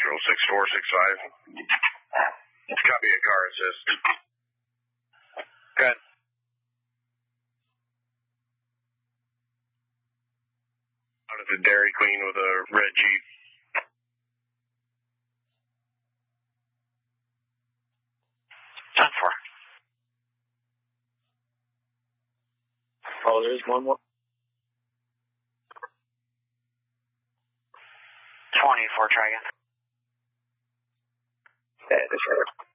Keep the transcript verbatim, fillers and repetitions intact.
Central, six four six five. Copy a car assist. Good. Out of the Dairy Queen with a red Jeep. ten four. Oh, there's one more. twenty-four, try again. Yeah, that's right.